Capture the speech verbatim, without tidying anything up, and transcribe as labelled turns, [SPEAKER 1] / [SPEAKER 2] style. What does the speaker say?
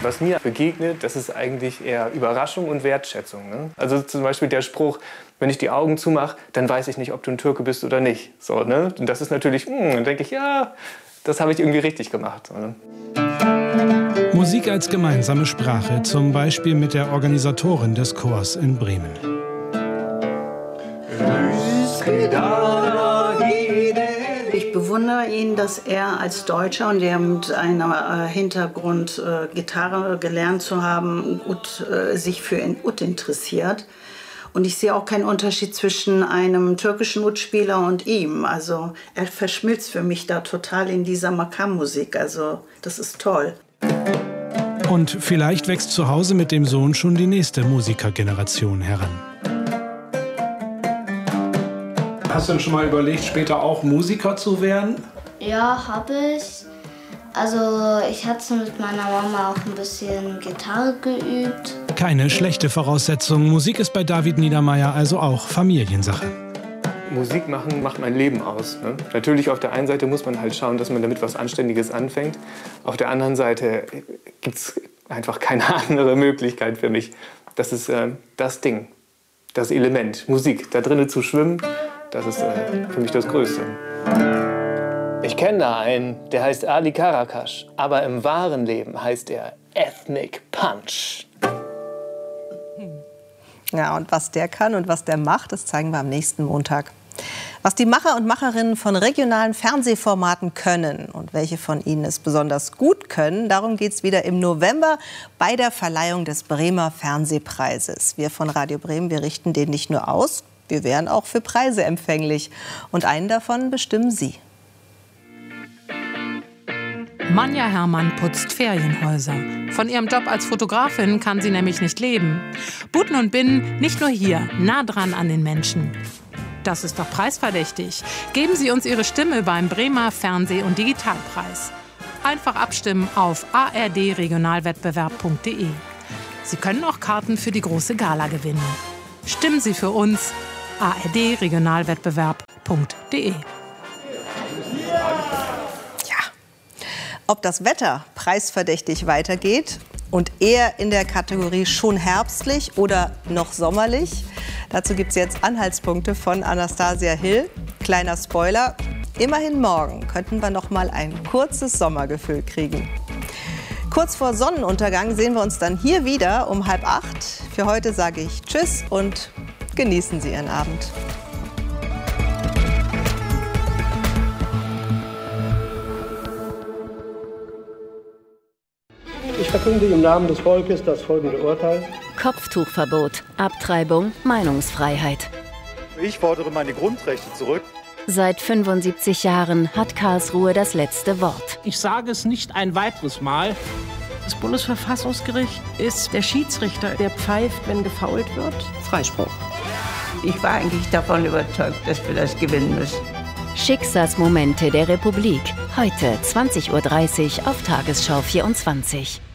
[SPEAKER 1] Was mir begegnet, das ist eigentlich eher Überraschung und Wertschätzung. Ne? Also zum Beispiel der Spruch, wenn ich die Augen zumache, dann weiß ich nicht, ob du ein Türke bist oder nicht. So, ne? Und das ist natürlich, mh, dann denke ich, ja, das habe ich irgendwie richtig gemacht. So, ne?
[SPEAKER 2] Musik als gemeinsame Sprache, zum Beispiel mit der Organisatorin des Chors in Bremen.
[SPEAKER 3] Ich bewundere ihn, dass er als Deutscher und der mit einem äh, Hintergrund äh, Gitarre gelernt zu haben, Ut, äh, sich für Ut interessiert. Und ich sehe auch keinen Unterschied zwischen einem türkischen Ut-Spieler und ihm. Also er verschmilzt für mich da total in dieser Makam-Musik. Also das ist toll.
[SPEAKER 2] Und vielleicht wächst zu Hause mit dem Sohn schon die nächste Musikergeneration heran.
[SPEAKER 4] Hast du denn schon mal überlegt, später auch Musiker zu werden?
[SPEAKER 5] Ja, habe ich. Also ich hatte mit meiner Mama auch ein bisschen Gitarre geübt.
[SPEAKER 2] Keine schlechte Voraussetzung. Musik ist bei David Niedermeyer also auch Familiensache.
[SPEAKER 1] Musik machen macht mein Leben aus. Ne? Natürlich auf der einen Seite muss man halt schauen, dass man damit was Anständiges anfängt. Auf der anderen Seite gibt es einfach keine andere Möglichkeit für mich. Das ist äh, das Ding, das Element, Musik. Da drinnen zu schwimmen, das ist äh, für mich das Größte. Ich kenne da einen, der heißt Ali Karakash, aber im wahren Leben heißt er Ethnic Punch.
[SPEAKER 6] Ja, und was der kann und was der macht, das zeigen wir am nächsten Montag. Was die Macher und Macherinnen von regionalen Fernsehformaten können und welche von ihnen es besonders gut können, darum geht es wieder im November bei der Verleihung des Bremer Fernsehpreises. Wir von Radio Bremen, wir richten den nicht nur aus, wir wären auch für Preise empfänglich. Und einen davon bestimmen Sie.
[SPEAKER 7] Manja Herrmann putzt Ferienhäuser. Von ihrem Job als Fotografin kann sie nämlich nicht leben. Buten und Binnen nicht nur hier, nah dran an den Menschen. Das ist doch preisverdächtig. Geben Sie uns Ihre Stimme beim Bremer Fernseh- und Digitalpreis. Einfach abstimmen auf a r d regionalwettbewerb punkt de. Sie können auch Karten für die große Gala gewinnen. Stimmen Sie für uns. a r d regionalwettbewerb punkt de.
[SPEAKER 6] Ob das Wetter preisverdächtig weitergeht und eher in der Kategorie schon herbstlich oder noch sommerlich, dazu gibt es jetzt Anhaltspunkte von Anastasia Hill. Kleiner Spoiler, immerhin morgen könnten wir noch mal ein kurzes Sommergefühl kriegen. Kurz vor Sonnenuntergang sehen wir uns dann hier wieder um halb acht. Für heute sage ich Tschüss und genießen Sie Ihren Abend.
[SPEAKER 8] Ich verkünde im Namen des Volkes das folgende Urteil.
[SPEAKER 9] Kopftuchverbot, Abtreibung, Meinungsfreiheit.
[SPEAKER 10] Ich fordere meine Grundrechte zurück.
[SPEAKER 9] Seit fünfundsiebzig Jahren hat Karlsruhe das letzte Wort.
[SPEAKER 11] Ich sage es nicht ein weiteres Mal.
[SPEAKER 12] Das Bundesverfassungsgericht ist der Schiedsrichter, der pfeift, wenn gefault wird.
[SPEAKER 13] Freispruch. Ich war eigentlich davon überzeugt, dass wir das gewinnen müssen.
[SPEAKER 9] Schicksalsmomente der Republik. Heute zwanzig Uhr dreißig auf Tagesschau vierundzwanzig.